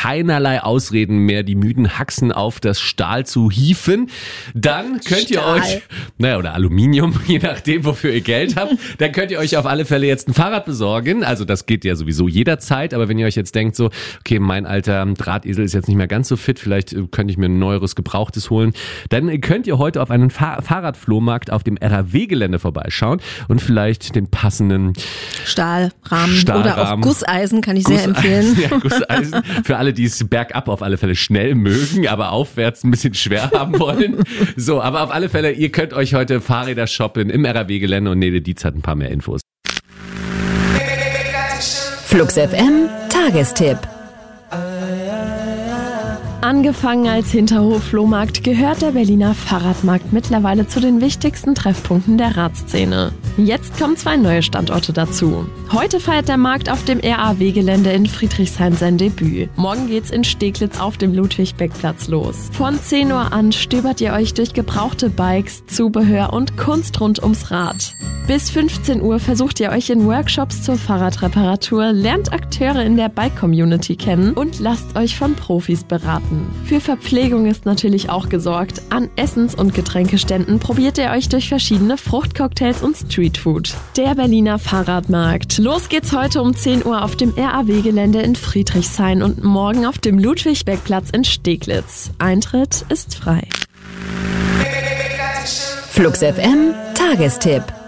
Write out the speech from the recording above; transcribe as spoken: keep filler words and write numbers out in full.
keinerlei Ausreden mehr, die müden Haxen auf das Stahl zu hieven. Dann könnt ihr Stahl. euch, naja, oder Aluminium, je nachdem, wofür ihr Geld habt, dann könnt ihr euch auf alle Fälle jetzt ein Fahrrad besorgen. Also das geht ja sowieso jederzeit, aber wenn ihr euch jetzt denkt so, okay, mein alter Drahtesel ist jetzt nicht mehr ganz so fit, vielleicht könnte ich mir ein neueres, gebrauchtes holen, dann könnt ihr heute auf einen Fahr- Fahrradflohmarkt auf dem R A W-Gelände vorbeischauen und vielleicht den passenden Stahlrahmen, Stahlrahmen oder auch Gusseisen kann ich sehr Gusseisen, empfehlen. Ja, Gusseisen. Für alle, die es bergab auf alle Fälle schnell mögen, aber aufwärts ein bisschen schwer haben wollen. So, aber auf alle Fälle, ihr könnt euch heute Fahrräder shoppen im R A W-Gelände und Nele Dietz hat ein paar mehr Infos. Flux F M Tagestipp. Angefangen als Hinterhof-Flohmarkt gehört der Berliner Fahrradmarkt mittlerweile zu den wichtigsten Treffpunkten der Radszene. Jetzt kommen zwei neue Standorte dazu. Heute feiert der Markt auf dem R A W-Gelände in Friedrichshain sein Debüt. Morgen geht's in Steglitz auf dem Ludwig-Beck-Platz los. Von zehn Uhr an stöbert ihr euch durch gebrauchte Bikes, Zubehör und Kunst rund ums Rad. Bis fünfzehn Uhr versucht ihr euch in Workshops zur Fahrradreparatur, lernt Akteure in der Bike-Community kennen und lasst euch von Profis beraten. Für Verpflegung ist natürlich auch gesorgt. An Essens- und Getränkeständen probiert ihr euch durch verschiedene Fruchtcocktails und Streetfood. Der Berliner Fahrradmarkt. Los geht's heute um zehn Uhr auf dem R A W-Gelände in Friedrichshain und morgen auf dem Ludwig-Beck-Platz in Steglitz. Eintritt ist frei. Flux F M Tagestipp.